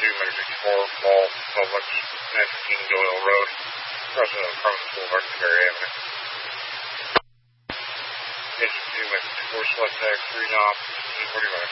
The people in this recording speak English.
Measure 64, Mall, Publix, 915 Doyle Road, President Apartment Boulevard, Ferry Avenue. Station 2, Measure 24, Select Tax, 3 knob, 45.